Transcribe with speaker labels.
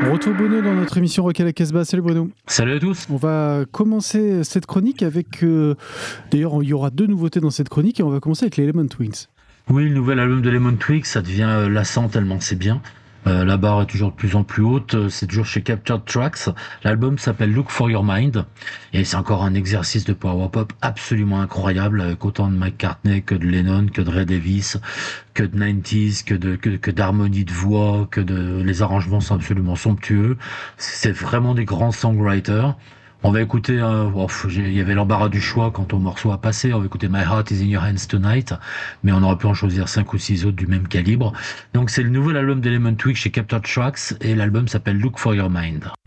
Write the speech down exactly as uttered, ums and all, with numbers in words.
Speaker 1: On retrouve Bruno dans notre émission Rock à la Casbah. Salut Bruno.
Speaker 2: Salut à tous.
Speaker 1: On va commencer cette chronique avec... Euh, d'ailleurs, il y aura deux nouveautés dans cette chronique et on va commencer avec les Lemon Twigs.
Speaker 2: Oui, le nouvel album de Lemon Twigs, ça devient euh, lassant tellement c'est bien. Euh, la barre est toujours de plus en plus haute, euh, c'est toujours chez Captured Tracks. L'album s'appelle Look for Your Mind et c'est encore un exercice de power pop absolument incroyable avec autant de McCartney que de Lennon, que de Ray Davis, que de quatre-vingt-dix, que de que, que d'harmonie de voix, que de les arrangements sont absolument somptueux. C'est vraiment des grands songwriters. On va écouter, euh, oh, il y avait l'embarras du choix quant au morceau à passer. On va écouter My Heart is in Your Hands Tonight, mais on aurait pu en choisir cinq ou six autres du même calibre. Donc c'est le nouvel album d'Element Twigs chez Captured Tracks et l'album s'appelle Look for Your Mind.